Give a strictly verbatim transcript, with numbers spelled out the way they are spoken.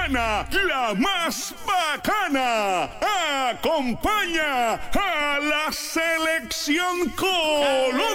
mexicana, la más bacana, acompaña a la selección Colombia.